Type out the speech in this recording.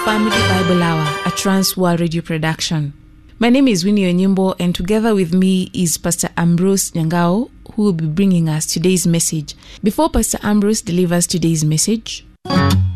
Family Bible Hour, a Transworld Radio production. My name is Winnie Onyimbo, and together with me is Pastor Ambrose Nyangao, who will be bringing us today's message. Before Pastor Ambrose delivers today's message,